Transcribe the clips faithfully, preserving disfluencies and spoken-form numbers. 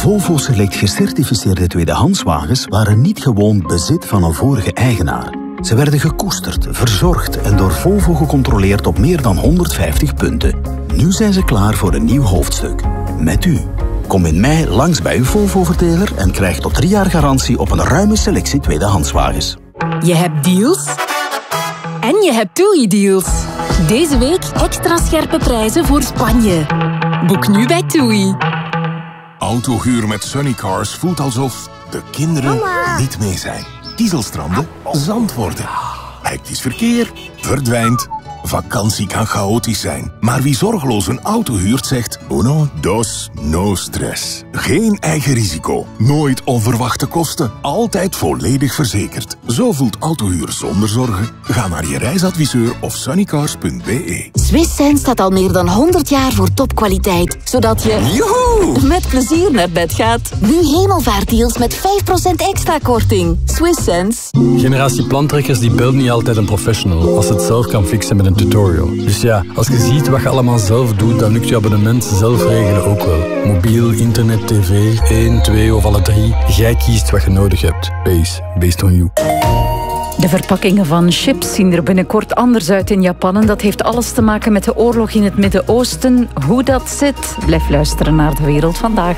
Volvo Select gecertificeerde tweedehandswagens waren niet gewoon bezit van een vorige eigenaar. Ze werden gekoesterd, verzorgd en door Volvo gecontroleerd op meer dan honderdvijftig punten. Nu zijn ze klaar voor een nieuw hoofdstuk. Met u. Kom in mei langs bij uw Volvo-verteler en krijg tot drie jaar garantie op een ruime selectie tweedehandswagens. Je hebt deals en je hebt TUI-deals. Deze week extra scherpe prijzen voor Spanje. Boek nu bij TUI. Autohuur met Sunnycars voelt alsof de kinderen Mama. niet mee zijn. Dieselstranden, zand worden. Hectisch verkeer, verdwijnt. Vakantie kan chaotisch zijn. Maar wie zorgeloos een auto huurt zegt... Uno, dos, no stress. Geen eigen risico. Nooit onverwachte kosten. Altijd volledig verzekerd. Zo voelt autohuur zonder zorgen. Ga naar je reisadviseur of sunnycars punt b e. Swiss Sense staat al meer dan honderd jaar voor topkwaliteit. Zodat je Joehoe! met plezier naar bed gaat. Nu hemelvaartdeals met vijf procent extra korting. Swiss Sense. Generatie plantrekkers die belt niet altijd een professional als het zelf kan fixen met een tutorial. Dus ja, als je ziet wat je allemaal zelf doet, dan lukt je abonnement zelf regelen ook wel. Mobiel, internet, tv, één, twee of alle drie. Jij kiest wat je nodig hebt. Base, based on you. De verpakkingen van chips zien er binnenkort anders uit in Japan. En dat heeft alles te maken met de oorlog in het Midden-Oosten. Hoe dat zit, blijf luisteren naar De Wereld Vandaag.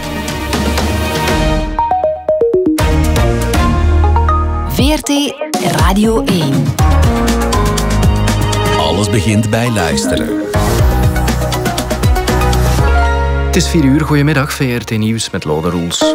V R T Radio één. Alles begint bij luisteren. Het is vier uur, goedemiddag, V R T Nieuws met Lode Roels.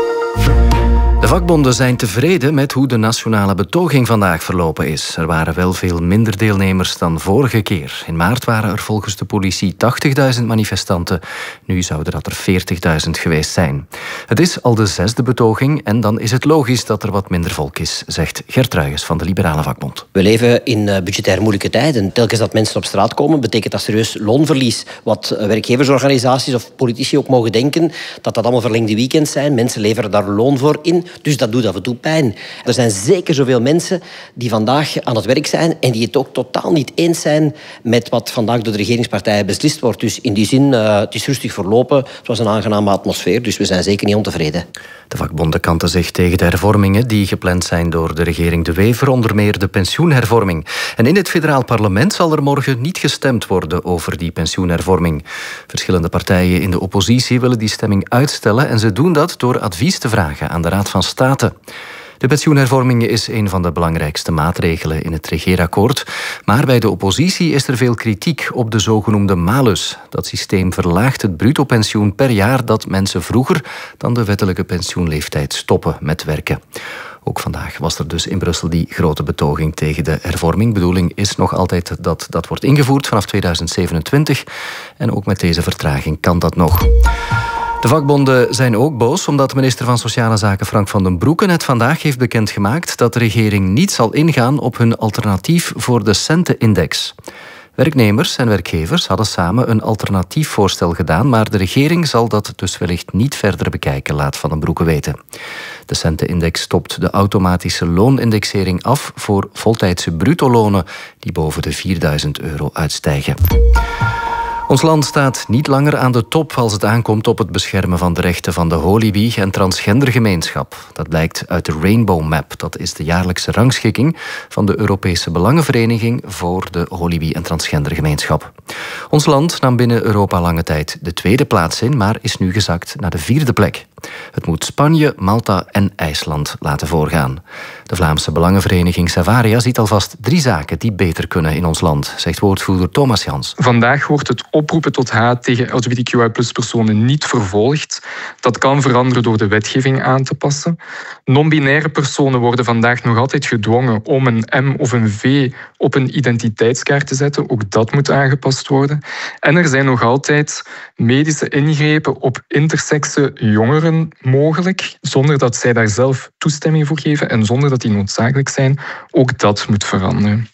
De vakbonden zijn tevreden met hoe de nationale betoging vandaag verlopen is. Er waren wel veel minder deelnemers dan vorige keer. In maart waren er volgens de politie tachtigduizend manifestanten. Nu zouden dat er veertigduizend geweest zijn. Het is al de zesde betoging en dan is het logisch dat er wat minder volk is, zegt Gert Ruijens van de Liberale Vakbond. We leven in budgetair moeilijke tijden. Telkens dat mensen op straat komen, betekent dat serieus loonverlies. Wat werkgeversorganisaties of politici ook mogen denken, dat dat allemaal verlengde weekends zijn. Mensen leveren daar loon voor in. Dus dat doet af en toe pijn. Er zijn zeker zoveel mensen die vandaag aan het werk zijn en die het ook totaal niet eens zijn met wat vandaag door de regeringspartijen beslist wordt. Dus in die zin, uh, het is rustig verlopen. Het was een aangename atmosfeer, dus we zijn zeker niet ontevreden. De vakbonden kanten zich tegen de hervormingen die gepland zijn door de regering De Wever, onder meer de pensioenhervorming. En in het federaal parlement zal er morgen niet gestemd worden over die pensioenhervorming. Verschillende partijen in de oppositie willen die stemming uitstellen en ze doen dat door advies te vragen aan de Raad van State. De pensioenhervorming is een van de belangrijkste maatregelen in het regeerakkoord. Maar bij de oppositie is er veel kritiek op de zogenoemde malus. Dat systeem verlaagt het bruto pensioen per jaar dat mensen vroeger dan de wettelijke pensioenleeftijd stoppen met werken. Ook vandaag was er dus in Brussel die grote betoging tegen de hervorming. Bedoeling is nog altijd dat dat wordt ingevoerd vanaf tweeduizend zevenentwintig. En ook met deze vertraging kan dat nog. De vakbonden zijn ook boos omdat minister van Sociale Zaken Frank van den Broeke net vandaag heeft bekendgemaakt dat de regering niet zal ingaan op hun alternatief voor de Centenindex. Werknemers en werkgevers hadden samen een alternatief voorstel gedaan, maar de regering zal dat dus wellicht niet verder bekijken, laat Van den Broeke weten. De Centenindex stopt de automatische loonindexering af voor voltijdse bruto-lonen die boven de vierduizend euro uitstijgen. Ons land staat niet langer aan de top als het aankomt op het beschermen van de rechten van de holy-bee- en transgendergemeenschap. Dat blijkt uit de Rainbow Map. Dat is de jaarlijkse rangschikking van de Europese Belangenvereniging voor de holy-bee- en transgendergemeenschap. Ons land nam binnen Europa lange tijd de tweede plaats in, maar is nu gezakt naar de vierde plek. Het moet Spanje, Malta en IJsland laten voorgaan. De Vlaamse Belangenvereniging Savaria ziet alvast drie zaken die beter kunnen in ons land, zegt woordvoerder Thomas Jans. Vandaag wordt het oproepen tot haat tegen L G B T Q I plus personen niet vervolgd. Dat kan veranderen door de wetgeving aan te passen. Non-binaire personen worden vandaag nog altijd gedwongen om een M of een V op een identiteitskaart te zetten. Ook dat moet aangepast worden. En er zijn nog altijd medische ingrepen op intersexe jongeren mogelijk, zonder dat zij daar zelf toestemming voor geven en zonder dat die noodzakelijk zijn. Ook dat moet veranderen.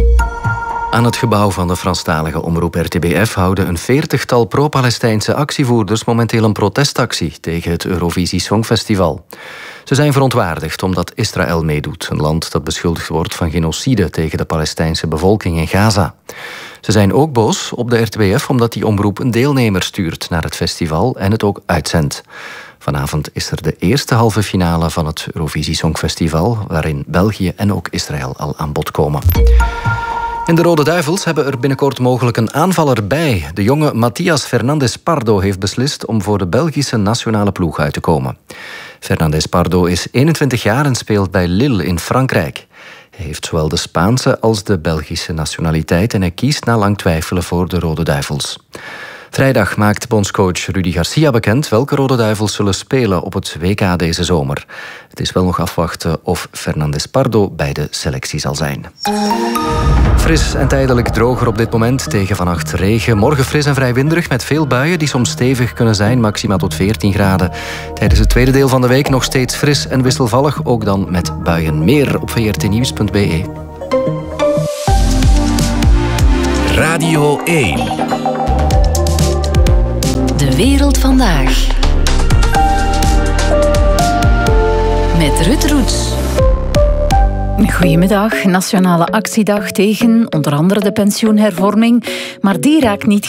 Aan het gebouw van de Franstalige omroep R T B F houden een veertigtal pro-Palestijnse actievoerders momenteel een protestactie tegen het Eurovisie Songfestival. Ze zijn verontwaardigd omdat Israël meedoet, een land dat beschuldigd wordt van genocide tegen de Palestijnse bevolking in Gaza. Ze zijn ook boos op de R T B F omdat die omroep een deelnemer stuurt naar het festival en het ook uitzendt. Vanavond is er de eerste halve finale van het Eurovisie Songfestival, waarin België en ook Israël al aan bod komen. En de Rode Duivels hebben er binnenkort mogelijk een aanvaller bij. De jonge Matías Fernández Pardo heeft beslist om voor de Belgische nationale ploeg uit te komen. Fernández Pardo is eenentwintig jaar en speelt bij Lille in Frankrijk. Hij heeft zowel de Spaanse als de Belgische nationaliteit en hij kiest na lang twijfelen voor de Rode Duivels. Vrijdag maakt bondscoach Rudy Garcia bekend welke Rode Duivels zullen spelen op het W K deze zomer. Het is wel nog afwachten of Fernández Pardo bij de selectie zal zijn. Fris en tijdelijk droger op dit moment, tegen vannacht regen. Morgen fris en vrij winderig met veel buien die soms stevig kunnen zijn, maxima tot veertien graden. Tijdens het tweede deel van de week nog steeds fris en wisselvallig, ook dan met buien. Meer op v r t nieuws punt b e. Radio één. De wereld vandaag. Met Ruud Roets. Goedemiddag. Nationale actiedag tegen onder andere de pensioenhervorming. Maar die raakt niet